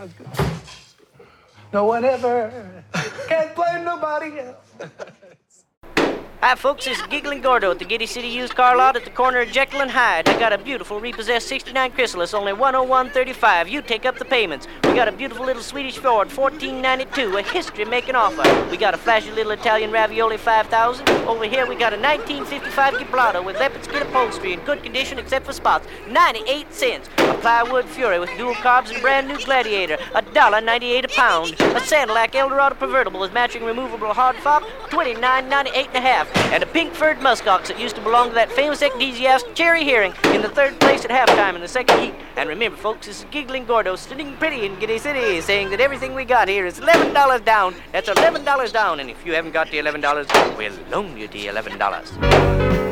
That's good. No one ever. Can't blame nobody else. Hi, folks. This is Giggling Gordo at the Giddy City Used Car Lot at the corner of Jekyll and Hyde. I got a beautiful repossessed 69 Chrysalis, only $101.35. You take up the payments. We got a beautiful little Swedish Ford, $14.92, a history-making offer. We got a flashy little Italian Ravioli, $5,000. Over here, we got a 1955 Gibraltar with leopard skin upholstery in good condition except for spots, 98 cents. A plywood Fury with dual carbs and brand new Gladiator, $1.98 a pound. A Sandalac Eldorado convertible with matching removable hard fob, $29.98 and a half. And a pink furred muskox that used to belong to that famous ecclesiastic Cherry Herring in the third place at halftime in the second heat. And remember, folks, this is Giggling Gordo sitting pretty in Giddy City, saying that everything we got here is $11 down. That's $11 down, and if you haven't got the $11, we'll loan you the $11.